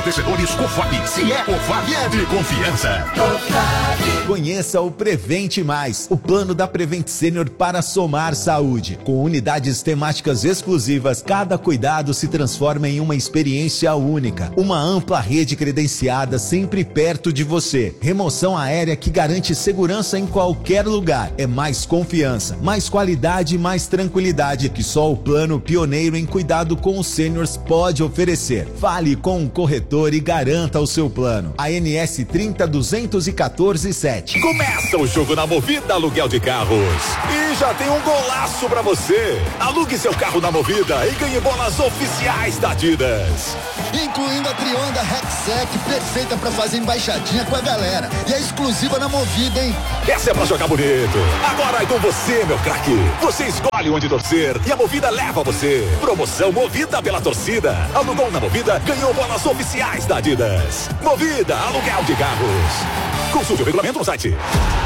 amortecedores Cofap. Se é Cofap, é de confiança. Conheça o Prevente Mais, o plano da Prevent Senior para somar saúde. Com unidades temáticas exclusivas, cada cuidado se transforma em uma experiência única. Uma ampla rede credenciada sempre perto de você. Remoção aérea que garante segurança em qualquer lugar. É mais confiança, mais qualidade e mais tranquilidade que só o plano pioneiro em cuidado com os sêniors pode oferecer. Fale com um corretor e garanta o seu plano. ANS 30.214.7. Começa o jogo na Movida Aluguel de Carros. E já tem um golaço pra você. Alugue seu carro na Movida e ganhe bolas oficiais da Adidas. Incluindo a Trionda Rexec, perfeita pra fazer embaixadinha com a galera. E é exclusiva na Movida, hein? Essa é pra jogar bonito. Agora é com você, meu craque. Você escolhe onde torcer e a Movida leva você. Promoção Movida pela torcida. Alugou na Movida, ganhou bolas oficiais da Adidas. Movida Aluguel de Carros. Consulte o regulamento no site.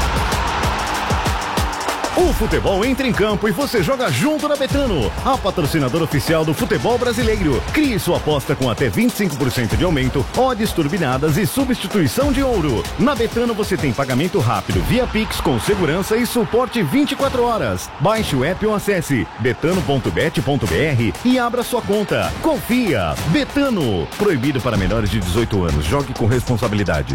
O futebol entra em campo e você joga junto na Betano, a patrocinadora oficial do futebol brasileiro. Crie sua aposta com até 25% de aumento, odds turbinadas e substituição de ouro. Na Betano você tem pagamento rápido via Pix com segurança e suporte 24 horas. Baixe o app ou acesse betano.bet.br e abra sua conta. Confia! Betano. Proibido para menores de 18 anos. Jogue com responsabilidade.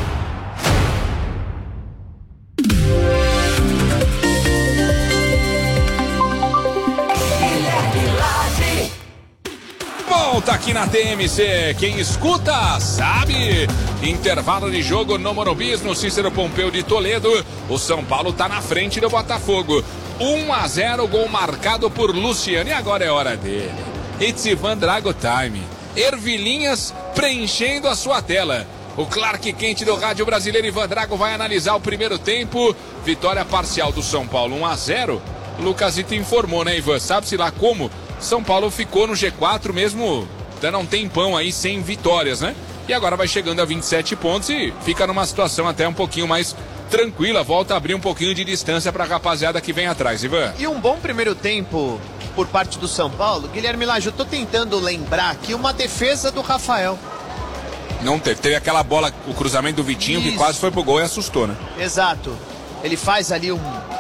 Volta aqui na TMC, quem escuta sabe. Intervalo de jogo no Morumbi, no Cícero Pompeu de Toledo. O São Paulo tá na frente do Botafogo. 1-0, gol marcado por Luciano. E agora é hora dele. It's Ivan Drago Time. Ervilinhas preenchendo a sua tela. O Clark Quente do Rádio Brasileiro, Ivan Drago, vai analisar o primeiro tempo. Vitória parcial do São Paulo, 1-0. Lucasito informou, né, Ivan? Sabe-se lá como São Paulo ficou no G4 mesmo dando um tempão aí sem vitórias, né? E agora vai chegando a 27 pontos e fica numa situação até um pouquinho mais tranquila. Volta a abrir um pouquinho de distância pra rapaziada que vem atrás, Ivan. E um bom primeiro tempo por parte do São Paulo. Guilherme Lage, eu tô tentando lembrar aqui uma defesa do Rafael. Não teve. Teve aquela bola, o cruzamento do Vitinho, que quase foi pro gol e assustou, né? Exato. Ele faz ali um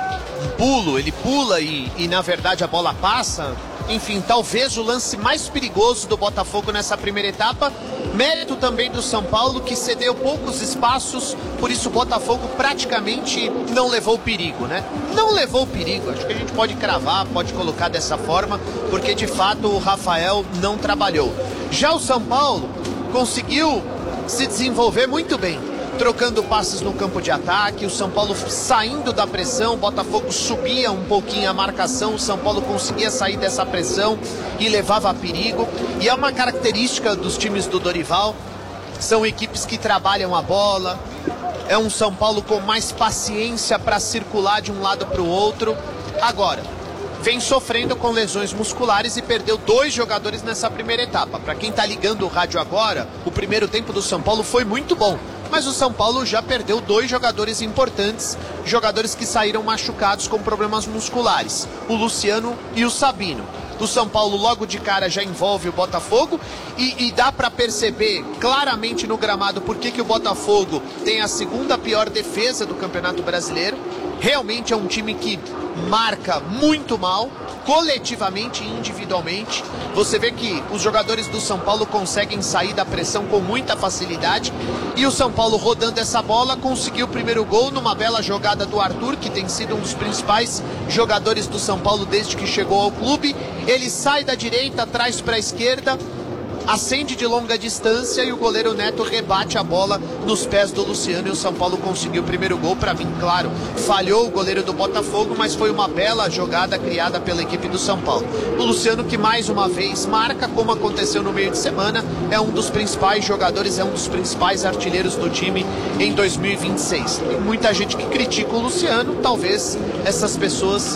pulo, ele pula e na verdade a bola passa. Enfim, talvez o lance mais perigoso do Botafogo nessa primeira etapa. Mérito também do São Paulo, que cedeu poucos espaços, por isso o Botafogo praticamente não levou perigo, né? Não levou perigo, acho que a gente pode cravar, pode colocar dessa forma, porque de fato o Rafael não trabalhou. Já o São Paulo conseguiu se desenvolver muito bem, trocando passes no campo de ataque, o São Paulo saindo da pressão, o Botafogo subia um pouquinho a marcação, o São Paulo conseguia sair dessa pressão e levava a perigo. E é uma característica dos times do Dorival, são equipes que trabalham a bola, é um São Paulo com mais paciência para circular de um lado para o outro. Agora, vem sofrendo com lesões musculares e perdeu 2 jogadores nessa primeira etapa. Para quem está ligando o rádio agora, o primeiro tempo do São Paulo foi muito bom. Mas o São Paulo já perdeu 2 jogadores importantes, jogadores que saíram machucados com problemas musculares, o Luciano e o Sabino. O São Paulo logo de cara já envolve o Botafogo e dá para perceber claramente no gramado por que o Botafogo tem a segunda pior defesa do Campeonato Brasileiro. Realmente é um time que marca muito mal, coletivamente e individualmente. Você vê que os jogadores do São Paulo conseguem sair da pressão com muita facilidade. E o São Paulo, rodando essa bola, conseguiu o primeiro gol numa bela jogada do Arthur, que tem sido um dos principais jogadores do São Paulo desde que chegou ao clube. Ele sai da direita, traz para a esquerda, acende de longa distância e o goleiro Neto rebate a bola nos pés do Luciano e o São Paulo conseguiu o primeiro gol. Para mim, claro, falhou o goleiro do Botafogo, mas foi uma bela jogada criada pela equipe do São Paulo. O Luciano, que mais uma vez marca, como aconteceu no meio de semana, é um dos principais jogadores, é um dos principais artilheiros do time em 2026. Tem muita gente que critica o Luciano, talvez essas pessoas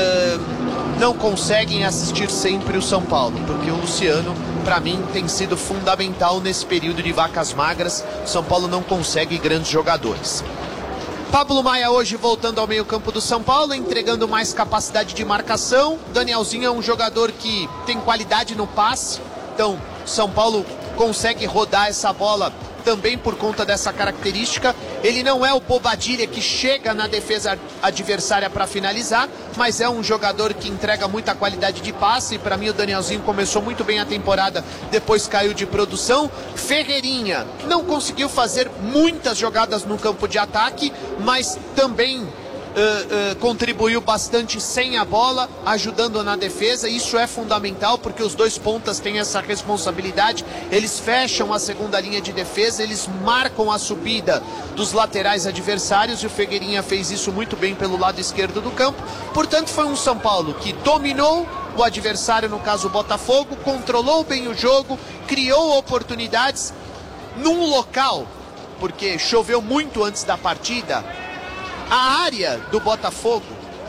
não conseguem assistir sempre o São Paulo, porque o Luciano, para mim, tem sido fundamental nesse período de vacas magras. São Paulo não consegue grandes jogadores. Pablo Maia hoje voltando ao meio-campo do São Paulo, entregando mais capacidade de marcação. Danielzinho é um jogador que tem qualidade no passe, então São Paulo consegue rodar essa bola também por conta dessa característica. Ele não é o Bobadilha que chega na defesa adversária para finalizar, mas é um jogador que entrega muita qualidade de passe. E para mim o Danielzinho começou muito bem a temporada, depois caiu de produção. Ferreirinha não conseguiu fazer muitas jogadas no campo de ataque, mas também contribuiu bastante sem a bola, ajudando na defesa. Isso é fundamental porque os dois pontas têm essa responsabilidade. Eles fecham a segunda linha de defesa, eles marcam a subida dos laterais adversários, e o Ferreirinha fez isso muito bem pelo lado esquerdo do campo. Portanto, foi um São Paulo que dominou o adversário, no caso o Botafogo, controlou bem o jogo, criou oportunidades num local, porque choveu muito antes da partida. A área do Botafogo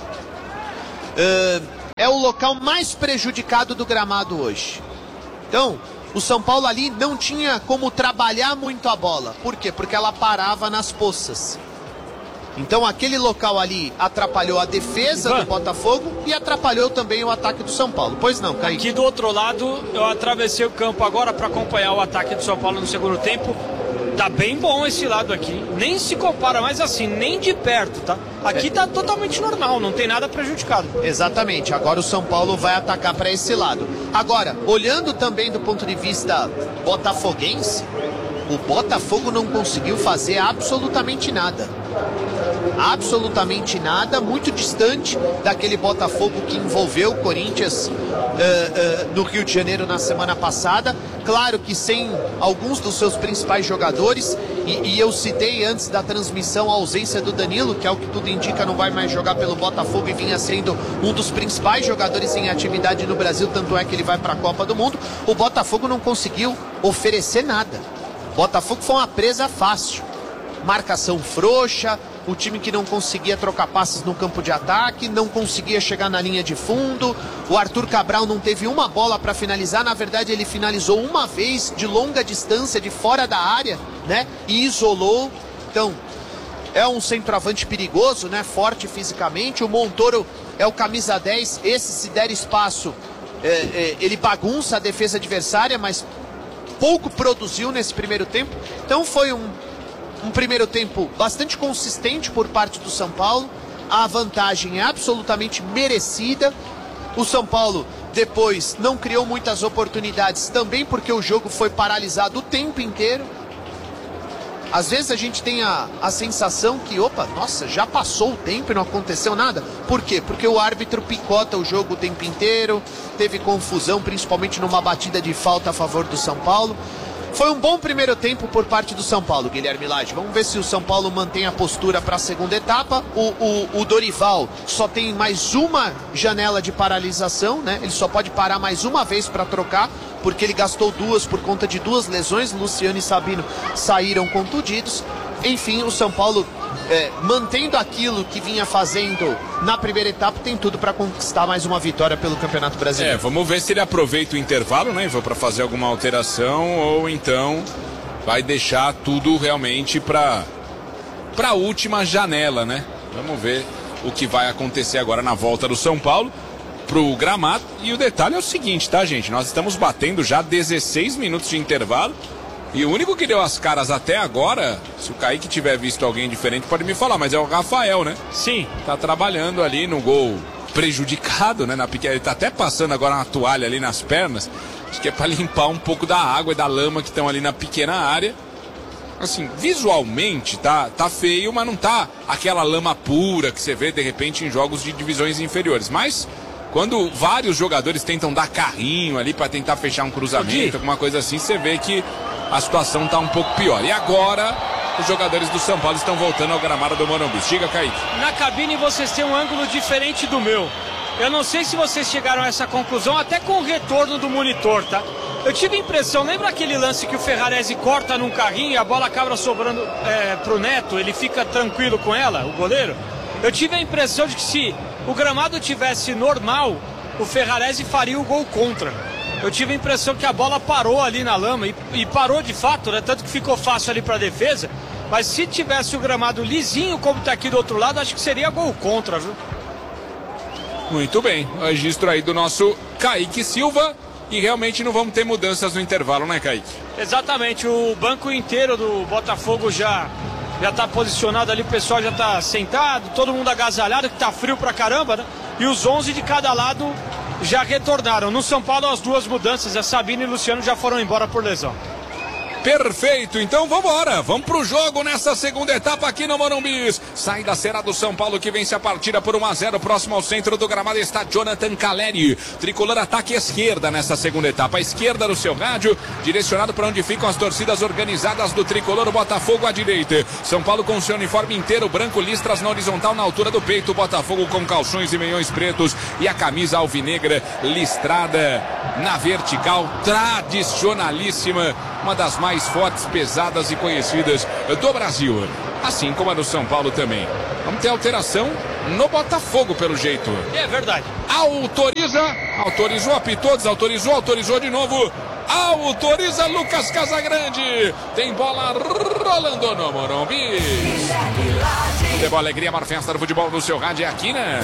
é o local mais prejudicado do gramado hoje. Então, o São Paulo ali não tinha como trabalhar muito a bola. Por quê? Porque ela parava nas poças. Então, aquele local ali atrapalhou a defesa do Botafogo e atrapalhou também o ataque do São Paulo. Pois não, Kaique? Aqui do outro lado, eu atravessei o campo agora para acompanhar o ataque do São Paulo no segundo tempo. Tá bem bom esse lado aqui, nem se compara mais assim, nem de perto, tá? Aqui tá totalmente normal, não tem nada prejudicado. Exatamente, agora o São Paulo vai atacar para esse lado. Agora, olhando também do ponto de vista botafoguense, o Botafogo não conseguiu fazer absolutamente nada. Absolutamente nada, muito distante daquele Botafogo que envolveu o Corinthians no Rio de Janeiro na semana passada. Claro que sem alguns dos seus principais jogadores, e eu citei antes da transmissão a ausência do Danilo, que é o que tudo indica não vai mais jogar pelo Botafogo e vinha sendo um dos principais jogadores em atividade no Brasil, tanto é que ele vai para a Copa do Mundo. O Botafogo não conseguiu oferecer nada. O Botafogo foi uma presa fácil. Marcação frouxa, o time que não conseguia trocar passes no campo de ataque, não conseguia chegar na linha de fundo. O Arthur Cabral não teve uma bola para finalizar, na verdade ele finalizou uma vez de longa distância, de fora da área, né? E isolou. Então, é um centroavante perigoso, né? Forte fisicamente. O Montoro é o camisa 10, esse se der espaço, ele bagunça a defesa adversária, mas pouco produziu nesse primeiro tempo. Então foi um primeiro tempo bastante consistente por parte do São Paulo. A vantagem é absolutamente merecida. O São Paulo depois não criou muitas oportunidades, também porque o jogo foi paralisado o tempo inteiro. Às vezes a gente tem a sensação que, nossa, já passou o tempo e não aconteceu nada. Por quê? Porque o árbitro picota o jogo o tempo inteiro, teve confusão, principalmente numa batida de falta a favor do São Paulo. Foi um bom primeiro tempo por parte do São Paulo, Guilherme Lage. Vamos ver se o São Paulo mantém a postura para a segunda etapa. O Dorival só tem mais uma janela de paralisação, né? Ele só pode parar mais uma vez para trocar, porque ele gastou duas por conta de duas lesões. Luciano e Sabino saíram contundidos. Enfim, o São Paulo, mantendo aquilo que vinha fazendo na primeira etapa, tem tudo para conquistar mais uma vitória pelo Campeonato Brasileiro. Vamos ver se ele aproveita o intervalo, né, Ivan, para fazer alguma alteração, ou então vai deixar tudo realmente para a última janela, né? Vamos ver o que vai acontecer agora na volta do São Paulo pro gramado. E o detalhe é o seguinte, tá, gente? Nós estamos batendo já 16 minutos de intervalo. E o único que deu as caras até agora, se o Kaique tiver visto alguém diferente, pode me falar, mas é o Rafael, né? Sim. Tá trabalhando ali no gol prejudicado, né? Na pequena. Ele tá até passando agora uma toalha ali nas pernas. Acho que é pra limpar um pouco da água e da lama que estão ali na pequena área. Assim, visualmente tá feio, mas não tá aquela lama pura que você vê de repente em jogos de divisões inferiores. Mas quando vários jogadores tentam dar carrinho ali para tentar fechar um cruzamento, alguma coisa assim, você vê que a situação está um pouco pior. E agora os jogadores do São Paulo estão voltando ao gramado do Morumbi. Diga, Kaique. Na cabine vocês têm um ângulo diferente do meu. Eu não sei se vocês chegaram a essa conclusão até com o retorno do monitor, tá? Eu tive a impressão, lembra aquele lance que o Ferraresi corta num carrinho e a bola acaba sobrando pro Neto, ele fica tranquilo com ela, o goleiro? Eu tive a impressão de que se o gramado tivesse normal, o Ferraresi faria o gol contra. Eu tive a impressão que a bola parou ali na lama, e parou de fato, né? Tanto que ficou fácil ali para a defesa. Mas se tivesse o gramado lisinho, como está aqui do outro lado, acho que seria gol contra, viu? Muito bem, registro aí do nosso Kaique Silva. e realmente não vamos ter mudanças no intervalo, né, Kaique? Exatamente, o banco inteiro do Botafogo já está posicionado ali, o pessoal já está sentado, todo mundo agasalhado, que está frio pra caramba, né? E os 11 de cada lado já retornaram. No São Paulo, as duas mudanças, a Sabino e o Luciano, já foram embora por lesão. Perfeito, então vambora, vamos pro jogo nessa segunda etapa aqui no Morumbi. Saída será do São Paulo, que vence a partida por 1-0, próximo ao centro do gramado está Jonathan Caleri. Tricolor ataque esquerda nessa segunda etapa, a esquerda do seu rádio, direcionado para onde ficam as torcidas organizadas do Tricolor, Botafogo à direita. São Paulo com seu uniforme inteiro branco, listras na horizontal na altura do peito, Botafogo com calções e meiões pretos e a camisa alvinegra listrada na vertical, tradicionalíssima, uma das mais fortes, pesadas e conhecidas do Brasil, assim como a do São Paulo também. Vamos ter alteração no Botafogo, pelo jeito. É verdade. Autorizou, apitou, desautorizou, autorizou de novo. Autoriza Lucas Casagrande. Tem bola rolando no Morumbi. Futebol, alegria, maior festa do futebol no seu rádio é aqui, né?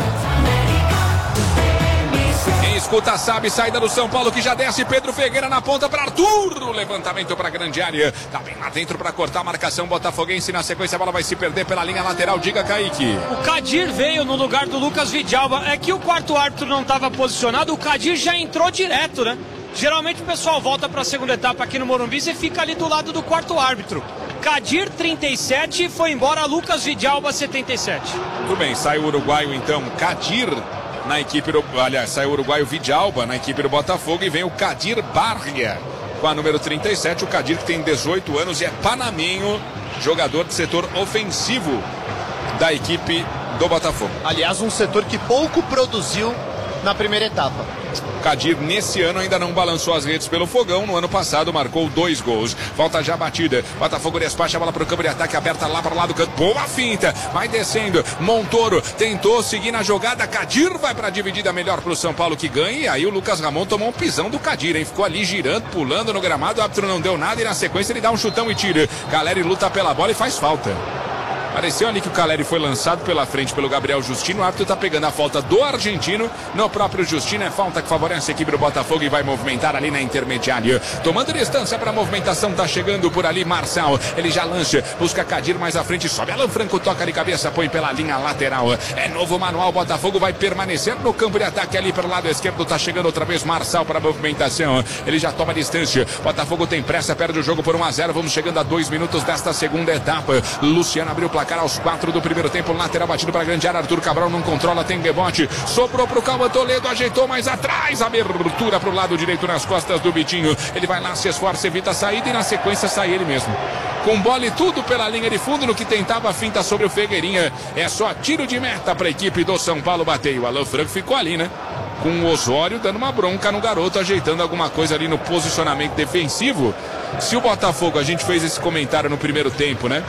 Quem escuta sabe, saída do São Paulo que já desce, Pedro Ferreira na ponta para Arthur, o levantamento para a grande área, tá bem lá dentro para cortar a marcação botafoguense, na sequência a bola vai se perder pela linha lateral, diga Kaique. O Kadir veio no lugar do Lucas Vidalba, é que o quarto árbitro não estava posicionado, o Kadir já entrou direto, né? Geralmente o pessoal volta para a segunda etapa aqui no Morumbi e fica ali do lado do quarto árbitro. Kadir 37, foi embora Lucas Vidalba 77. Tudo bem, sai o uruguaio então, Kadir na equipe do... Aliás, sai o uruguaio Vidalba na equipe do Botafogo e vem o Kadir Barria com a número 37, o Kadir que tem 18 anos e é panamenho, jogador de setor ofensivo da equipe do Botafogo. Aliás, um setor que pouco produziu na primeira etapa. Kadir nesse ano ainda não balançou as redes pelo fogão, no ano passado marcou 2 gols. Volta já a batida, Botafogo despacha a bola para o campo de ataque, aberta lá para lá do canto, boa finta, vai descendo, Montoro tentou seguir na jogada, Kadir vai para a dividida melhor para o São Paulo que ganha, e aí o Lucas Ramon tomou um pisão do Kadir, hein? Ficou ali girando, pulando no gramado, o árbitro não deu nada e na sequência ele dá um chutão e tira. Caleri luta pela bola e faz falta. Pareceu ali que o Caleri foi lançado pela frente pelo Gabriel Justino. O árbitro está pegando a falta do argentino no próprio Justino. É falta que favorece a equipe do Botafogo e vai movimentar ali na intermediária. Tomando distância para a movimentação, está chegando por ali Marçal. Ele já lança, busca Kadir mais à frente. Sobe Alan Franco, toca de cabeça, põe pela linha lateral. É novo manual. Botafogo vai permanecer no campo de ataque ali pelo lado esquerdo. Está chegando outra vez Marçal para a movimentação. Ele já toma distância. Botafogo tem pressa, perde o jogo por 1-0. Vamos chegando a 2 minutos desta segunda etapa. Luciano abriu o placar aos 4 do primeiro tempo, lateral batido para a grande área, Arthur Cabral não controla, tem rebote, sobrou para o Cauã Toledo, ajeitou mais atrás, abertura para o lado direito nas costas do Vitinho, ele vai lá, se esforça, evita a saída e na sequência sai ele mesmo. Com bola e tudo pela linha de fundo, no que tentava a finta sobre o Figueirinha, é só tiro de meta para a equipe do São Paulo bater, o Alan Franco ficou ali, né? Com o Osório dando uma bronca no garoto, ajeitando alguma coisa ali no posicionamento defensivo. Se o Botafogo, a gente fez esse comentário no primeiro tempo, né?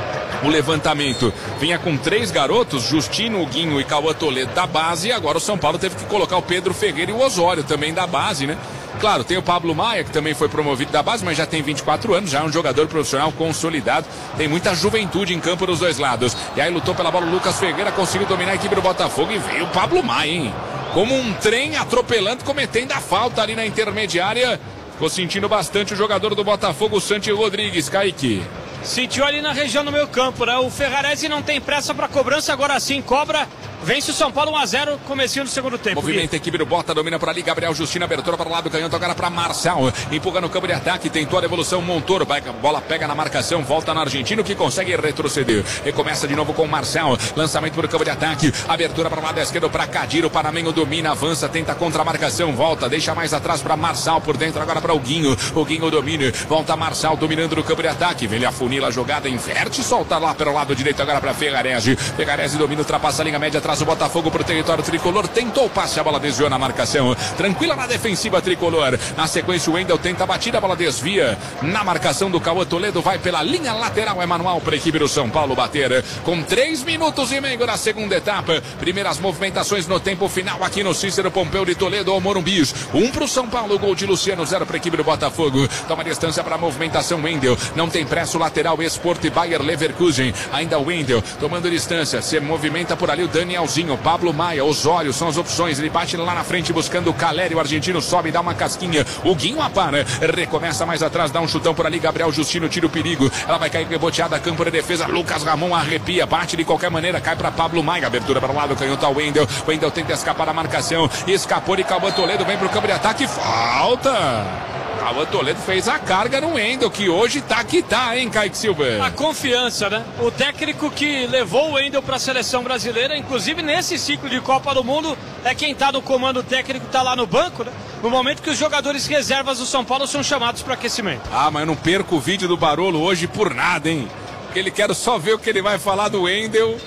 O levantamento vinha com 3 garotos, Justino, Guinho e Cauã Toledo da base, e agora o São Paulo teve que colocar o Pedro Ferreira e o Osório também da base, né? Claro, tem o Pablo Maia, que também foi promovido da base, mas já tem 24 anos, já é um jogador profissional consolidado, tem muita juventude em campo dos dois lados. E aí lutou pela bola o Lucas Ferreira, conseguiu dominar a equipe do Botafogo e veio o Pablo Maia, hein? Como um trem atropelando, cometendo a falta ali na intermediária. Ficou sentindo bastante o jogador do Botafogo, o Santi Rodrigues, Kaique. Sentiu ali na região do meio campo, né? O Ferrarese não tem pressa para cobrança, agora sim cobra. Vence o São Paulo 1-0, comecinho do segundo tempo. Movimento, a equipe do Bota, domina por ali, Gabriel Justino, abertura para o lado, canhoto agora para Marçal, empurra no campo de ataque, tentou a devolução, Montoro, a bola pega na marcação, volta no argentino que consegue retroceder, recomeça de novo com Marçal, lançamento para o campo de ataque, abertura para o lado esquerdo para Kadir, o Panamenho domina, avança, tenta contra a marcação, volta, deixa mais atrás para Marçal, por dentro agora para o Guinho domina, volta Marçal dominando no campo de ataque, ele afunila a jogada, inverte, solta lá pelo lado direito agora para Ferrarese domina, ultrapassa a linha média atrás. O Botafogo pro território tricolor, tentou o passe, a bola desviou na marcação, tranquila na defensiva tricolor, na sequência o Wendel tenta a batida, a bola desvia na marcação do Cauã Toledo, vai pela linha lateral, é manual para a equipe do São Paulo bater, com 3 minutos e meio na segunda etapa, primeiras movimentações no tempo final aqui no Cícero Pompeu de Toledo, ao Morumbi, 1 pro São Paulo, gol de Luciano, 0 para a equipe do Botafogo, toma distância para a movimentação, Wendel, não tem pressa o lateral, Sport e Bayer Leverkusen, ainda o Wendel, tomando distância, se movimenta por ali o Dani Danielzinho, Pablo Maia, Osório são as opções. Ele bate lá na frente buscando o Caleri. O argentino sobe, dá uma casquinha. O Guinho apara. Recomeça mais atrás, dá um chutão por ali. Gabriel Justino tira o perigo. Ela vai cair reboteada, campo de defesa. Lucas Ramon arrepia, bate de qualquer maneira. Cai para Pablo Maia. Abertura para o lado, canhoto ao Wendel. Wendel tenta escapar da marcação. Escapou de Cauã Toledo. Vem pro campo de ataque. Falta! Cauã Toledo fez a carga no Wendel, que hoje tá que tá, hein, Kaique Silva? A confiança, né? O técnico que levou o Wendel para a seleção brasileira, inclusive nesse ciclo de Copa do Mundo, é quem tá no comando técnico, tá lá no banco, né? No momento que os jogadores reservas do São Paulo são chamados para aquecimento. Ah, mas eu não perco o vídeo do Barolo hoje por nada, hein? Porque ele quer só ver o que ele vai falar do Wendel.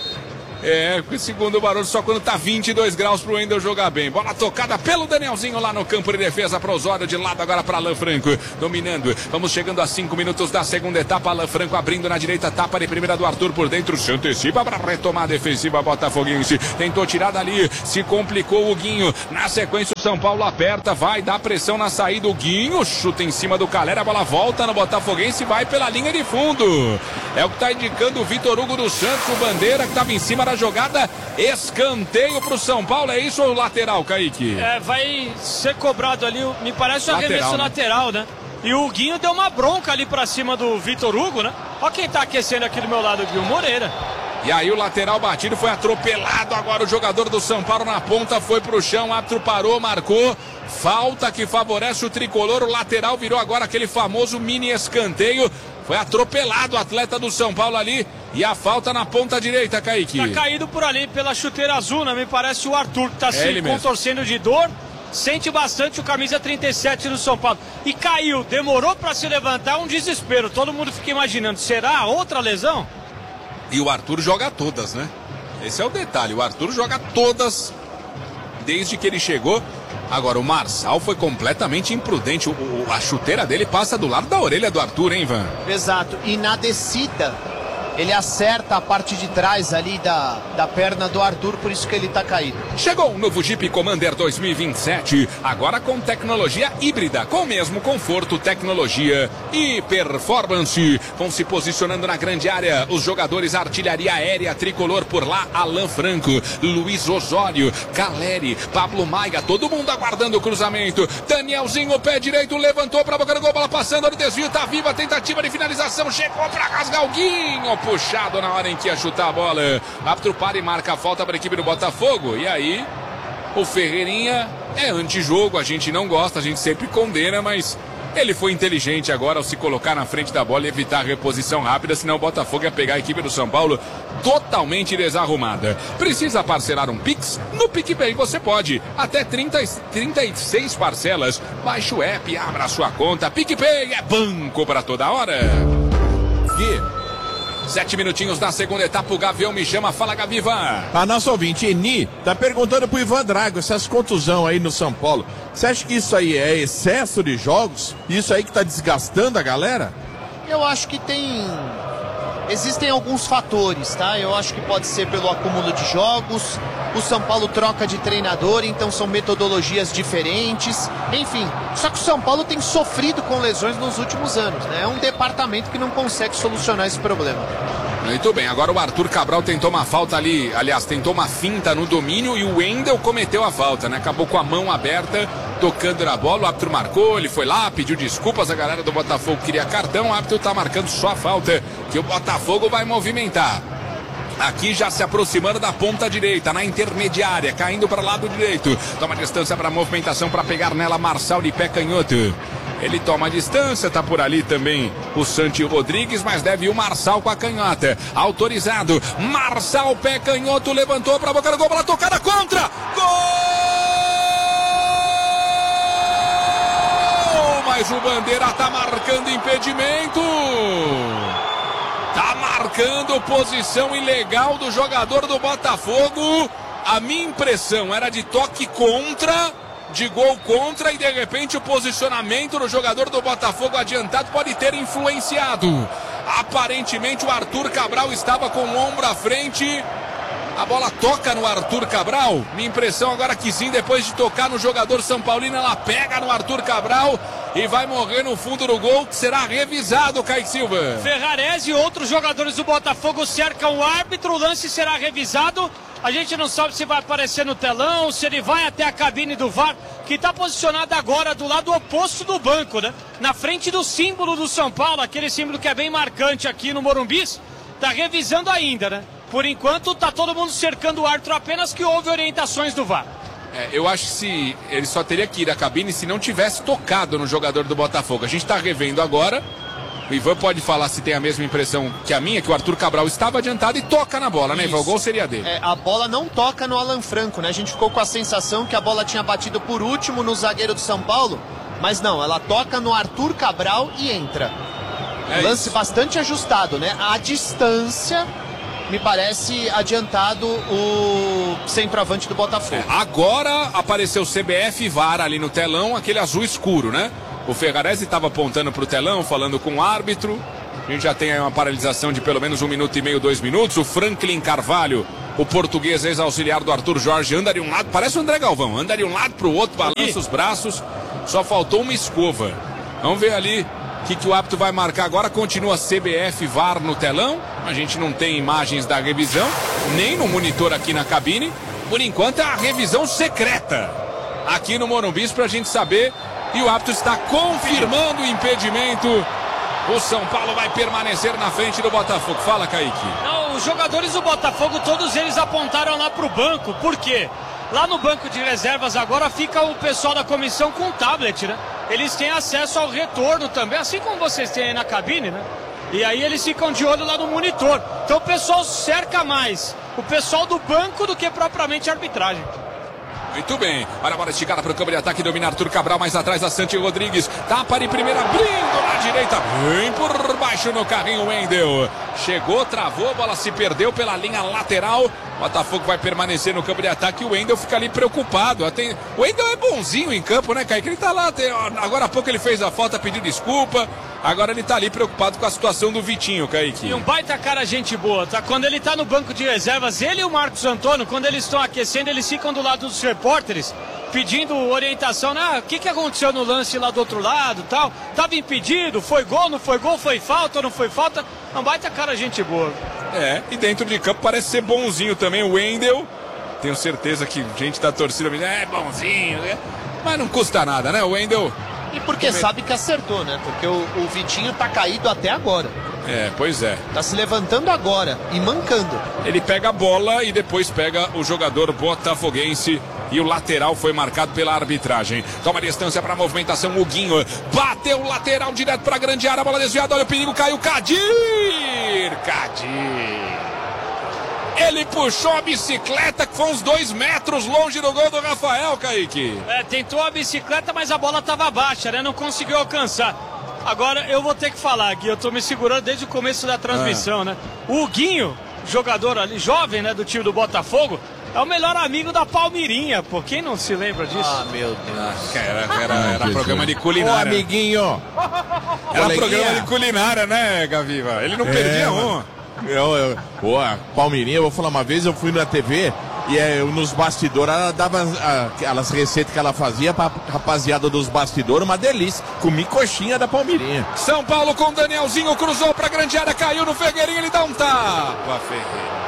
Segundo o Barolo, só quando tá 22 graus pro Wendel jogar bem. Bola tocada pelo Danielzinho lá no campo de defesa para Osório, de lado agora para Alan Franco, dominando. Vamos chegando a 5 minutos da segunda etapa. Alan Franco abrindo na direita, tapa de primeira do Arthur por dentro, se antecipa para retomar a defensiva botafoguense. Tentou tirar dali, se complicou o Guinho. Na sequência o São Paulo aperta, vai dar pressão na saída. O Guinho chuta em cima do Caleri, a bola volta no botafoguense e vai pela linha de fundo. É o que tá indicando o Vitor Hugo dos Santos, o bandeira que tava em cima da jogada, escanteio pro São Paulo. É isso ou lateral, Kaique? Vai ser cobrado ali, me parece um arremesso lateral, né? E o Guinho deu uma bronca ali pra cima do Vitor Hugo, né? Olha quem tá aquecendo aqui do meu lado, o Guinho Moreira. E aí o lateral batido foi atropelado. Agora o jogador do São Paulo na ponta foi pro chão. O árbitro parou, marcou. Falta que favorece o tricolor. O lateral virou agora aquele famoso mini escanteio. Foi atropelado o atleta do São Paulo ali. E a falta na ponta direita, Kaique. Tá caído por ali pela chuteira azul, né? Me parece o Arthur que tá se contorcendo de dor. Sente bastante o camisa 37 do São Paulo. E caiu, demorou pra se levantar, um desespero. Todo mundo fica imaginando, será outra lesão? E o Arthur joga todas, né? Esse é o detalhe, o Arthur joga todas desde que ele chegou. Agora, o Marçal foi completamente imprudente. A chuteira dele passa do lado da orelha do Arthur, hein, Ivan? Exato. E na descida, ele acerta a parte de trás ali da perna do Arthur, por isso que ele tá caído. Chegou o novo Jeep Commander 2027, agora com tecnologia híbrida, com o mesmo conforto, tecnologia e performance. Vão se posicionando na grande área os jogadores artilharia aérea tricolor por lá, Alan Franco, Luiz Osório, Caleri, Pablo Maia, todo mundo aguardando o cruzamento. Danielzinho, pé direito, levantou pra boca do gol, bola passando, no desvio, tá viva a tentativa de finalização, chegou pra rasgar o Guinho, puxado na hora em que ia chutar a bola. Árbitro para e marca a falta para a equipe do Botafogo. E aí, o Ferreirinha é antijogo, a gente não gosta, a gente sempre condena, mas ele foi inteligente agora ao se colocar na frente da bola e evitar a reposição rápida, senão o Botafogo ia pegar a equipe do São Paulo totalmente desarrumada. Precisa parcelar um Pix? No PicPay você pode. Até 36 parcelas. Baixe o app e abra a sua conta. PicPay é banco para toda hora. 7 minutinhos da segunda etapa, o Gavião me chama, fala Gaviva. A nossa ouvinte, Eni, tá perguntando pro Ivan Drago, essas contusão aí no São Paulo, você acha que isso aí é excesso de jogos? Isso aí que tá desgastando a galera? Eu acho que existem alguns fatores, tá? Eu acho que pode ser pelo acúmulo de jogos, o São Paulo troca de treinador, então são metodologias diferentes, enfim. Só que o São Paulo tem sofrido com lesões nos últimos anos, né? É um departamento que não consegue solucionar esse problema. Muito bem, agora o Arthur Cabral tentou uma falta ali, aliás, tentou uma finta no domínio e o Wendel cometeu a falta, né? Acabou com a mão aberta, tocando na bola, o árbitro marcou, ele foi lá, pediu desculpas, a galera do Botafogo queria cartão, o árbitro tá marcando só a falta, que o Botafogo vai movimentar. Aqui já se aproximando da ponta direita, na intermediária, caindo para o lado direito. Toma distância para a movimentação, para pegar nela Marçal de pé canhoto. Ele toma a distância, tá por ali também o Santi Rodrigues, mas deve ir o Marçal com a canhota. Autorizado, Marçal, pé canhoto, levantou para a boca do gol, bola tocada contra. Gol! Mas o Bandeira tá marcando impedimento. Tá marcando posição ilegal do jogador do Botafogo. A minha impressão era de toque contra, de gol contra, e de repente o posicionamento do jogador do Botafogo adiantado pode ter influenciado. Aparentemente o Arthur Cabral estava com o ombro à frente. A bola toca no Arthur Cabral. Minha impressão agora que sim, depois de tocar no jogador São Paulino, ela pega no Arthur Cabral. e vai morrer no fundo do gol, que será revisado, Kaique Silva. Ferrarese e outros jogadores do Botafogo cercam o árbitro, o lance será revisado. A gente não sabe se vai aparecer no telão, se ele vai até a cabine do VAR, que está posicionada agora do lado oposto do banco, né? Na frente do símbolo do São Paulo, aquele símbolo que é bem marcante aqui no Morumbi. Está revisando ainda, né? Por enquanto, está todo mundo cercando o árbitro, apenas que houve orientações do VAR. Eu acho que se ele só teria que ir à cabine se não tivesse tocado no jogador do Botafogo. A gente está revendo agora. O Ivan pode falar se tem a mesma impressão que a minha, que o Arthur Cabral estava adiantado e toca na bola, né, Ivan? O gol seria dele. A bola não toca no Alan Franco, né? A gente ficou com a sensação que a bola tinha batido por último no zagueiro do São Paulo, mas não, ela toca no Arthur Cabral e entra. Lance bastante ajustado, né? A distância me parece adiantado o centroavante do Botafogo. Agora apareceu o CBF e VAR ali no telão, aquele azul escuro, né? O Ferrarese estava apontando para o telão, falando com o árbitro. A gente já tem aí uma paralisação de pelo menos 1 minuto e meio, 2 minutos. O Franklin Carvalho, o português ex-auxiliar do Arthur Jorge, anda de um lado, parece o André Galvão, anda de um lado para o outro, balança os braços. Só faltou uma escova. Vamos ver ali o que o árbitro vai marcar agora. Continua CBF VAR no telão. A gente não tem imagens da revisão, nem no monitor aqui na cabine. Por enquanto é a revisão secreta aqui no Morumbi para a gente saber. E o árbitro está confirmando o impedimento. O São Paulo vai permanecer na frente do Botafogo. Fala, Kaique. Não, os jogadores do Botafogo, todos eles apontaram lá para o banco. Por quê? Lá no banco de reservas agora fica o pessoal da comissão com tablet, né? Eles têm acesso ao retorno também, assim como vocês têm aí na cabine, né? E aí eles ficam de olho lá no monitor. Então o pessoal cerca mais o pessoal do banco do que propriamente a arbitragem. Muito bem, olha a bola esticada para o campo de ataque, domina Arthur Cabral, mais atrás a Santi Rodrigues, tapa de primeira, abrindo na direita, bem por baixo no carrinho o Wendel, chegou, travou, a bola se perdeu pela linha lateral, o Botafogo vai permanecer no campo de ataque e o Wendel fica ali preocupado. O Wendel é bonzinho em campo, né, Kaique? Ele tá lá, agora há pouco ele fez a falta, pediu desculpa, agora ele tá ali preocupado com a situação do Vitinho, Kaique. E um baita cara gente boa, tá? Quando ele tá no banco de reservas, ele e o Marcos Antônio, quando eles estão aquecendo, eles ficam do lado dos repórteres, pedindo orientação, né? O que aconteceu no lance lá do outro lado, tal? Tava impedido, foi gol, não foi gol, foi falta ou não foi falta? Um baita cara gente boa. E dentro de campo parece ser bonzinho também o Wendel. Tenho certeza que gente da torcida é bonzinho, né? Mas não custa nada, né, o Wendel? E porque sabe que acertou, né? Porque o Vitinho tá caído até agora. Pois é. Tá se levantando agora e mancando. Ele pega a bola e depois pega o jogador botafoguense. E o lateral foi marcado pela arbitragem. Toma distância para a movimentação. O Guinho bateu o lateral direto para a grande área. Bola desviada. Olha o perigo. Caiu Kadir. Ele puxou a bicicleta que foi uns 2 metros longe do gol do Rafael, Kaique. Tentou a bicicleta, mas a bola estava baixa, né? Não conseguiu alcançar. Agora eu vou ter que falar aqui. Eu tô me segurando desde o começo da transmissão, né? O Guinho, jogador ali, jovem, né? Do time do Botafogo. É o melhor amigo da Palmirinha, pô. Quem não se lembra disso? Ah, meu Deus. Era programa de culinária. Ô, amiguinho. Era programa de culinária, né, Gaviva? Ele não perdia um. Palmirinha, eu vou falar uma vez, eu fui na TV e nos bastidores ela dava aquelas receitas que ela fazia pra rapaziada dos bastidores, uma delícia. Comi coxinha da Palmirinha. São Paulo com Danielzinho, cruzou pra grande área, caiu no Fergueirinho, ele dá um tapa, Ferreira.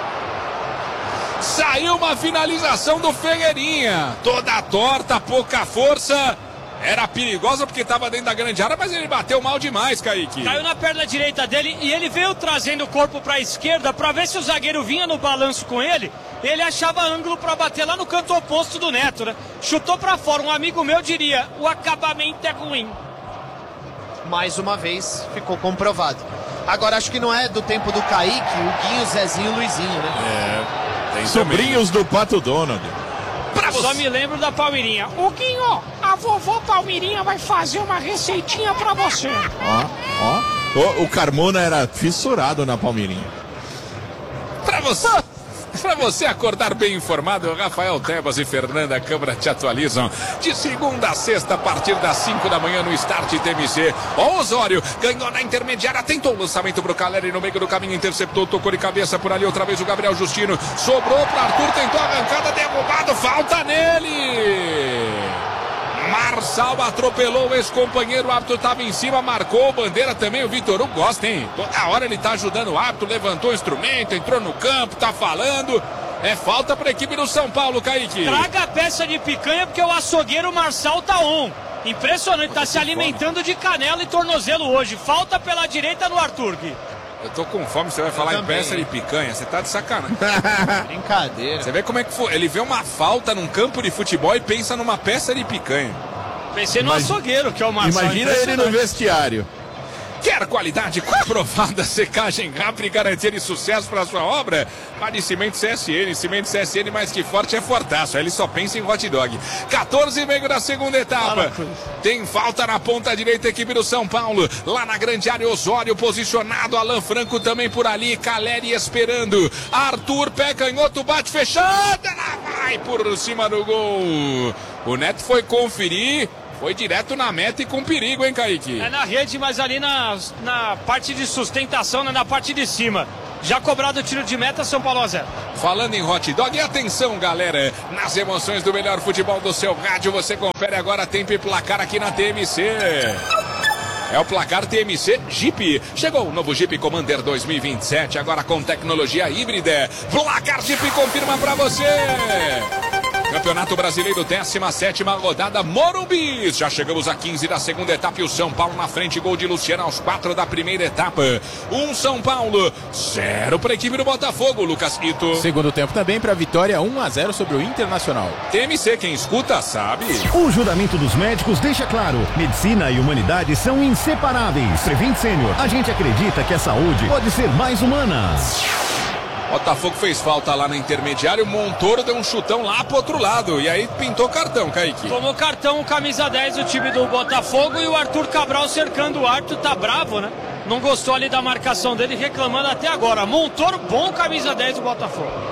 Saiu uma finalização do Ferreirinha, toda torta, pouca força. Era perigosa porque estava dentro da grande área, mas ele bateu mal demais, Kaique. Caiu na perna direita dele e ele veio trazendo o corpo para a esquerda para ver se o zagueiro vinha no balanço com ele. Ele achava ângulo para bater lá no canto oposto do Neto, né? Chutou para fora. Um amigo meu diria, o acabamento é ruim. Mais uma vez, ficou comprovado. Agora, acho que não é do tempo do Kaique, o Guinho, Zezinho e o Luizinho, né? Tem sobrinhos do Pato Donald. Só me lembro da Palmirinha. O Guinho, a vovó Palmirinha vai fazer uma receitinha pra você. O Carmona era fissurado na Palmirinha. Pra você acordar bem informado, Rafael Tebas e Fernanda Câmara te atualizam de segunda a sexta a partir das 5 da manhã no Start TMC. O Osório ganhou na intermediária, tentou o lançamento pro Caleri no meio do caminho, interceptou, tocou de cabeça por ali outra vez o Gabriel Justino, sobrou pro Arthur, tentou a arrancada, derrubado, falta nele. Marçal atropelou o ex-companheiro, o árbitro estava em cima, marcou, bandeira também, o Vitor Hugo gosta, hein? Toda hora ele tá ajudando o árbitro, levantou o instrumento, entrou no campo, tá falando. É falta para a equipe do São Paulo, Kaique. Traga a peça de picanha porque o açougueiro Marçal tá on. Impressionante, tá se alimentando de canela e tornozelo hoje. Falta pela direita no Arthur, Gui. Eu tô com fome, você vai falar em peça de picanha, você tá de sacanagem. Brincadeira. Você vê como é que foi, ele vê uma falta num campo de futebol e pensa numa peça de picanha. Pensei no açougueiro, que é o Marçal. Imagina ele no vestiário. Quer qualidade comprovada, secagem rápida e garantia de sucesso para sua obra? Vale Cimento CSN. Cimento CSN mais que forte é fortaço. Aí ele só pensa em hot dog. 14,5 da segunda etapa. Tem falta na ponta direita, equipe do São Paulo. Lá na grande área, Osório posicionado. Alan Franco também por ali. Caleri esperando. Arthur, pé canhoto, bate fechada. Lá vai por cima do gol. O Neto foi conferir. Foi direto na meta e com perigo, hein, Kaique? É na rede, mas ali na parte de sustentação, na parte de cima. Já cobrado o tiro de meta, São Paulo a 0. Falando em hot dog, e atenção, galera, nas emoções do melhor futebol do seu rádio, você confere agora tempo e placar aqui na TMC. É o placar TMC Jeep. Chegou o novo Jeep Commander 2027, agora com tecnologia híbrida. Placar Jeep confirma pra você. Campeonato Brasileiro, 17ª rodada, Morumbi. Já chegamos a 15 da segunda etapa e o São Paulo na frente. Gol de Luciano aos 4 da primeira etapa. 1 São Paulo, 0 para a equipe do Botafogo. Lucas Ito. Segundo tempo também para a vitória, 1-0 sobre o Internacional. TMC, quem escuta sabe. O juramento dos médicos deixa claro: medicina e humanidade são inseparáveis. Prevent Sênior, a gente acredita que a saúde pode ser mais humana. Botafogo fez falta lá na intermediária, o Montoro deu um chutão lá pro outro lado, e aí pintou cartão, Kaique. Tomou cartão, camisa 10 do time do Botafogo, e o Arthur Cabral cercando o árbitro, tá bravo, né? Não gostou ali da marcação dele, reclamando até agora. Montoro, bom camisa 10 do Botafogo.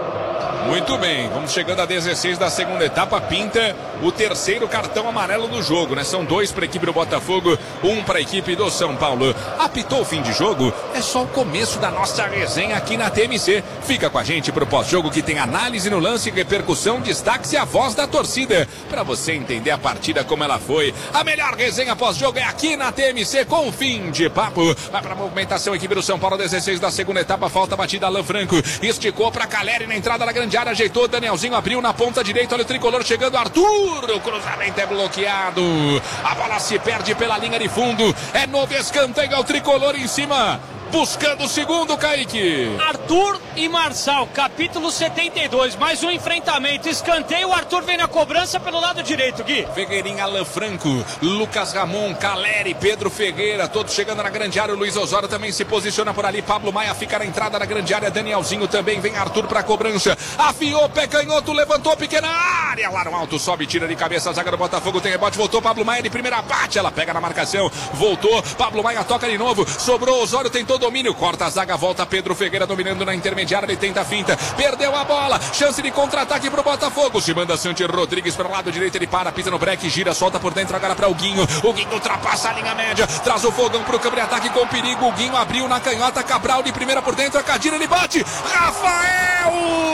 Muito bem, vamos chegando a 16 da segunda etapa, pinta o terceiro cartão amarelo do jogo, né? São 2 para a equipe do Botafogo, 1 para a equipe do São Paulo. Apitou o fim de jogo? É só o começo da nossa resenha aqui na TMC. Fica com a gente pro pós-jogo que tem análise no lance, repercussão, destaques e a voz da torcida, para você entender a partida como ela foi. A melhor resenha pós-jogo é aqui na TMC com fim de papo. Vai para a movimentação, equipe do São Paulo, 16 da segunda etapa, falta batida, Alan Franco esticou para Caleri na entrada da grande área, ajeitou, Danielzinho abriu na ponta direita, olha o tricolor chegando, Arthur, o cruzamento é bloqueado, a bola se perde pela linha de fundo, é novo escanteio ao tricolor em cima, buscando o segundo, Kaique. Arthur e Marçal, capítulo 72, mais um enfrentamento, escanteio, o Arthur vem na cobrança pelo lado direito, Gui. Ferreirinha, Alan Franco, Lucas Ramon, Caleri, Pedro Ferreira, todos chegando na grande área, o Luiz Osório também se posiciona por ali, Pablo Maia fica na entrada da grande área, Danielzinho também, vem Arthur pra cobrança, afiou, pé canhoto, levantou, pequena área, lá no alto, sobe, tira de cabeça, a zaga do Botafogo tem rebote, voltou, Pablo Maia de primeira bate, ela pega na marcação, voltou, Pablo Maia toca de novo, sobrou, Osório tentou domínio, corta a zaga, volta Pedro Ferreira dominando na intermediária, ele tenta a finta, perdeu a bola, chance de contra-ataque pro Botafogo, se manda Santi Rodrigues para o lado direito, ele para, pisa no break, gira, solta por dentro agora para o Guinho ultrapassa a linha média, traz o fogão pro campo de ataque com perigo, o Guinho abriu na canhota, Cabral de primeira por dentro, a Cadira, ele bate, Rafael!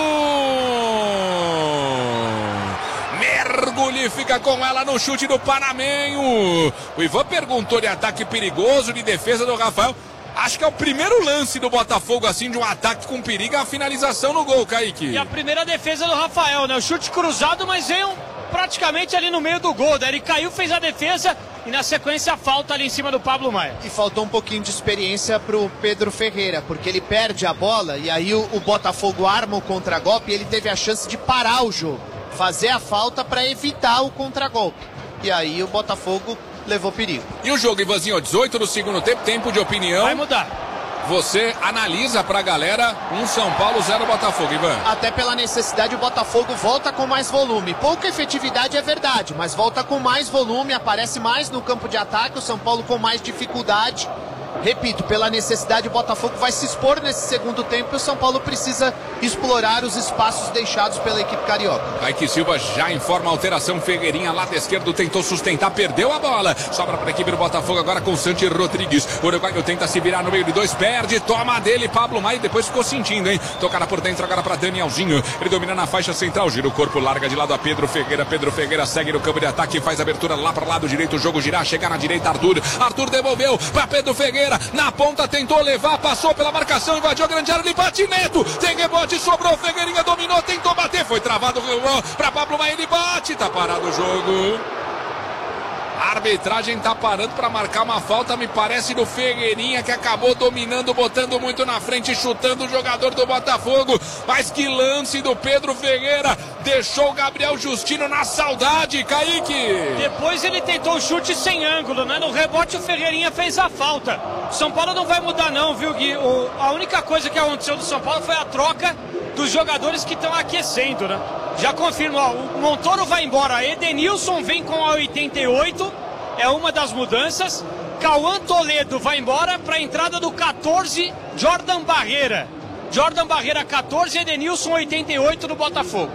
Mergulha e fica com ela no chute do Panamenho. O Ivan perguntou de ataque perigoso, de defesa do Rafael. Acho que é o primeiro lance do Botafogo, assim, de um ataque com perigo, a finalização no gol, Kaique. E a primeira defesa do Rafael, né? O chute cruzado, mas veio praticamente ali no meio do gol. Daí ele caiu, fez a defesa e na sequência a falta ali em cima do Pablo Maia. E faltou um pouquinho de experiência pro Pedro Ferreira, porque ele perde a bola e aí o Botafogo arma o contragolpe e ele teve a chance de parar o jogo, fazer a falta para evitar o contragolpe. E aí o Botafogo levou perigo. E o jogo, Ivanzinho, 18 do segundo tempo, tempo de opinião. Vai mudar. Você analisa pra galera, 1 São Paulo, 0 Botafogo, Ivan. Até pela necessidade, o Botafogo volta com mais volume. Pouca efetividade é verdade, mas volta com mais volume, aparece mais no campo de ataque, o São Paulo com mais dificuldade. repito, pela necessidade, o Botafogo vai se expor nesse segundo tempo e o São Paulo precisa explorar os espaços deixados pela equipe carioca. Kaique Silva já informa a alteração. Ferreirinha, lado esquerdo, tentou sustentar, perdeu a bola. Sobra para a equipe do Botafogo agora com Santi Rodrigues. O uruguaio tenta se virar no meio de dois, perde, toma dele, Pablo Maia, depois ficou sentindo, hein? Tocada por dentro agora para Danielzinho. Ele domina na faixa central, gira o corpo, larga de lado a Pedro Ferreira. Pedro Ferreira segue no campo de ataque, faz abertura lá para o lado direito, o jogo girar, chegar na direita, Arthur devolveu para Pedro Ferreira. Na ponta tentou levar, passou pela marcação, invadiu a grande área, ele bate, Neto, tem rebote, sobrou, Ferreirinha dominou, tentou bater, foi travado, para Pablo Maia, ele bate, tá parado o jogo. A arbitragem tá parando para marcar uma falta, me parece, do Ferreirinha, que acabou dominando, botando muito na frente, chutando o jogador do Botafogo. Mas que lance do Pedro Ferreira, deixou o Gabriel Justino na saudade, Kaique. Depois ele tentou o chute sem ângulo, né? No rebote o Ferreirinha fez a falta. O São Paulo não vai mudar não, viu, Gui? A única coisa que aconteceu do São Paulo foi a troca dos jogadores que estão aquecendo, né? Já confirmo, ó, o Montoro vai embora, Edenilson vem com a 88, é uma das mudanças. Cauã Toledo vai embora para a entrada do 14, Jordan Barreira. Jordan Barreira 14, Edenilson 88 no Botafogo.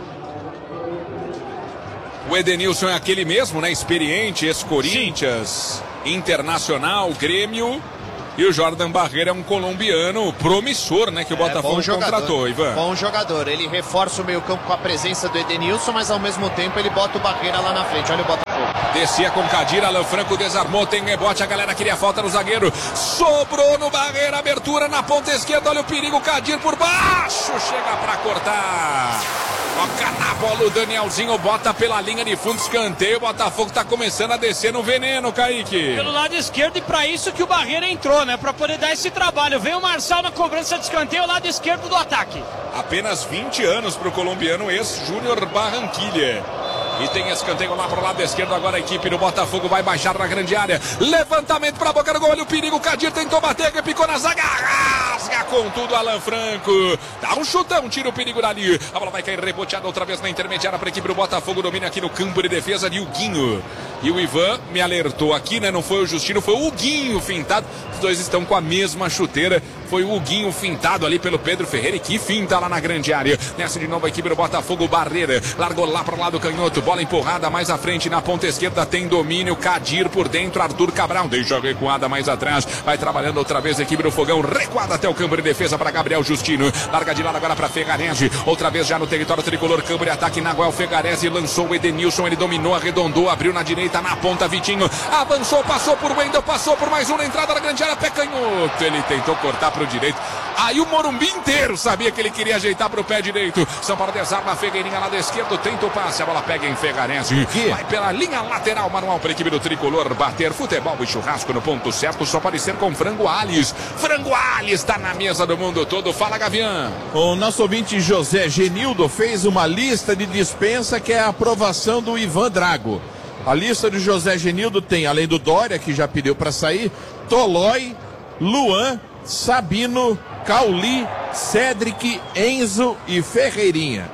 O Edenilson é aquele mesmo, né? Experiente, ex-Corinthians, Internacional, Grêmio. E o Jordan Barreira é um colombiano promissor, né? Que o Botafogo contratou, Ivan. Bom jogador. Ele reforça o meio campo com a presença do Edenilson, mas ao mesmo tempo ele bota o Barreira lá na frente. Olha o Botafogo. Descia com Kadir, Alan Franco desarmou, tem rebote, a galera queria falta no zagueiro. Sobrou no Barreira, abertura na ponta esquerda, olha o perigo, Kadir por baixo, chega pra cortar. Toca na bola o Danielzinho, bota pela linha de fundo, escanteio, o Botafogo tá começando a descer no veneno, Kaique. Pelo lado esquerdo, e pra isso que o Barreira entrou, né? Pra poder dar esse trabalho. Veio o Marçal na cobrança de escanteio, lado esquerdo do ataque. Apenas 20 anos pro colombiano ex-Júnior Barranquilla. E tem escanteio lá pro lado esquerdo. Agora a equipe do Botafogo vai baixar na grande área. Levantamento pra boca do gol. Olha o perigo. Kadir tentou bater, que picou na zaga. Rasga com tudo Alan Franco. Dá um chutão, tira o perigo dali. A bola vai cair reboteada outra vez na intermediária pra equipe do Botafogo. Domina aqui no campo de defesa de Huguinho. E o Ivan me alertou aqui, né? Não foi o Justino, foi o Huguinho fintado. Os dois estão com a mesma chuteira. Foi o Huguinho fintado ali pelo Pedro Ferreira. E que finta lá na grande área. Nessa de novo a equipe do Botafogo. Barreira largou lá para o lado canhoto. Bola empurrada mais à frente. Na ponta esquerda tem domínio. Kadir por dentro. Arthur Cabral deixa a recuada mais atrás. Vai trabalhando outra vez a equipe do Fogão. Recuada até o campo de defesa para Gabriel Justino. Larga de lado agora para Fegarese. Outra vez já no território tricolor. Campo de ataque. Naguel Fegarese lançou o Edenilson. Ele dominou, arredondou, abriu na direita. Na ponta Vitinho. Avançou, passou por Wendel. Passou por mais um na entrada da grande área. Pé canhoto. Ele tentou cortar para o direito. Aí o Morumbi inteiro sabia que ele queria ajeitar para o pé direito. São Paulo desarma a Ferreirinha lá da esquerda. Tenta o passe. A bola pega em Fegarese. Vai pela linha lateral. Manual para a equipe do tricolor bater. Futebol e churrasco no ponto certo. Só pode ser com Frango Alhes. Frango Alhes está na mesa do mundo todo. Fala, Gavião. O nosso ouvinte José Genildo fez uma lista de dispensa que é a aprovação do Ivan Drago. A lista do José Genildo tem, além do Dória, que já pediu para sair, Tolói, Luan, Sabino, Cauli, Cédric, Enzo e Ferreirinha.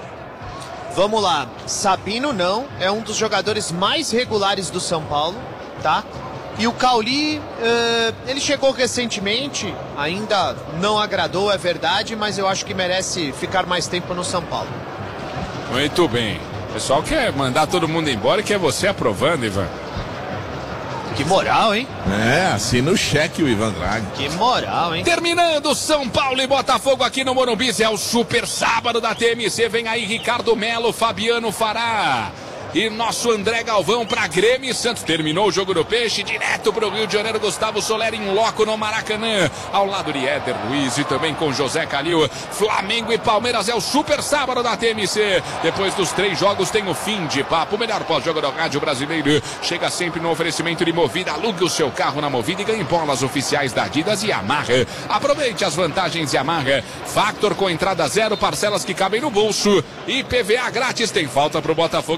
Vamos lá, Sabino não, é um dos jogadores mais regulares do São Paulo, tá? E o Cauli, ele chegou recentemente, ainda não agradou, é verdade, mas eu acho que merece ficar mais tempo no São Paulo. Muito bem. O pessoal quer mandar todo mundo embora e quer você aprovando, Ivan. Que moral, hein? É, assina o cheque o Ivan Drago. Que moral, hein? Terminando São Paulo e Botafogo aqui no Morumbi. É o super sábado da TMC. Vem aí Ricardo Melo, Fabiano Fará e nosso André Galvão para Grêmio e Santos. Terminou o jogo do Peixe, direto para o Rio de Janeiro. Gustavo Soler em loco no Maracanã, ao lado de Éder Luiz e também com José Calil. Flamengo e Palmeiras é o super sábado da TMC. Depois dos 3 jogos tem o fim de papo. O melhor pós-jogo do rádio brasileiro chega sempre no oferecimento de Movida. Alugue o seu carro na Movida e ganhe bolas oficiais da Adidas e Yamaha. Aproveite as vantagens Yamaha. Factor com entrada 0, parcelas que cabem no bolso. E PVA grátis. Tem falta pro Botafogo e tem reclamação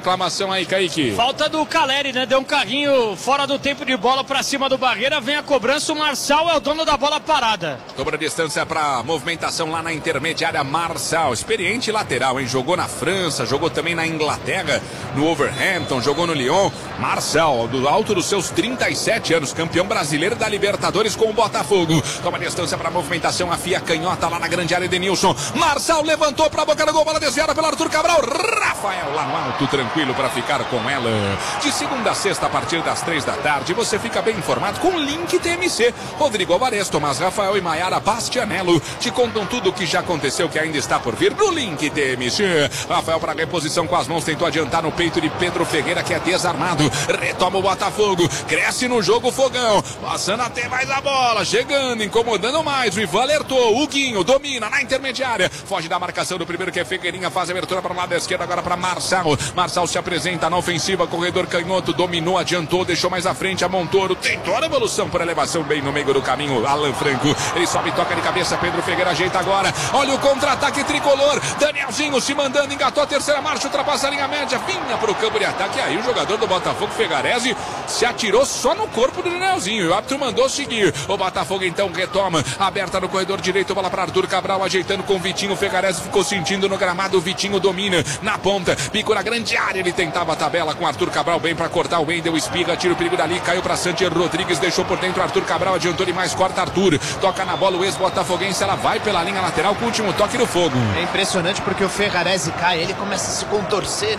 reclamação aí, Kaique. Falta do Caleri, né? Deu um carrinho fora do tempo de bola pra cima do Barreira. Vem a cobrança, o Marçal é o dono da bola parada. Dobra a distância pra movimentação lá na intermediária. Marçal, experiente lateral, hein? Jogou na França, jogou também na Inglaterra, no Wolverhampton, jogou no Lyon. Marçal, do alto dos seus 37 anos, campeão brasileiro da Libertadores com o Botafogo. Toma a distância pra movimentação, afia a canhota lá na grande área. Edenilson. Marçal levantou pra boca do gol, bola desviada pelo Arthur Cabral. Rafael lá no alto, tranquilo pra ficar com ela. De segunda a sexta, a partir das 3 da tarde, você fica bem informado com o Link TMC. Rodrigo Alvarez, Tomás Rafael e Maiara Bastianello te contam tudo o que já aconteceu, que ainda está por vir no Link TMC. Rafael para reposição com as mãos, tentou adiantar no peito de Pedro Ferreira, que é desarmado. Retoma o Botafogo, cresce no jogo o Fogão, passando até mais a bola, chegando, incomodando mais. O Ivan alertou, o Guinho domina na intermediária, foge da marcação do primeiro, que é Figueirinha, faz a abertura para o lado esquerdo, agora para Marçal. Marçal se apresenta na ofensiva, corredor canhoto, dominou, adiantou, deixou mais à frente a Montoro, tentou a revolução por elevação bem no meio do caminho. Alan Franco, ele sobe, toca de cabeça, Pedro Ferreira ajeita agora, olha o contra-ataque tricolor, Danielzinho se mandando, engatou a terceira marcha, ultrapassa a linha média, vinha para o campo de ataque. Aí o jogador do Botafogo, Fegarese, se atirou só no corpo do Danielzinho, e o árbitro mandou seguir. O Botafogo então retoma, aberta no corredor direito, bola para Arthur Cabral, ajeitando com o Vitinho. Fegarese ficou sentindo no gramado, o Vitinho domina na ponta, pico na grande área, ele tentava a tabela com Arthur Cabral, bem para cortar o Wendel, espirra, tira o perigo dali, caiu para Santi Rodrigues, deixou por dentro Arthur Cabral, adiantou demais, corta Arthur, toca na bola o ex-botafoguense, ela vai pela linha lateral com o último toque do Fogo. É impressionante porque o Fegarese cai, ele começa a se contorcer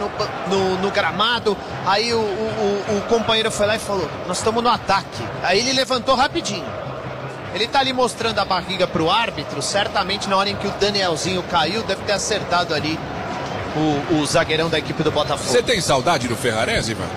no gramado, aí o companheiro foi lá e falou, nós estamos no ataque, aí ele levantou rapidinho. Ele tá ali mostrando a barriga pro árbitro, certamente na hora em que o Danielzinho caiu, deve ter acertado ali o zagueirão da equipe do Botafogo. Você tem saudade do Fegarese, Ivan?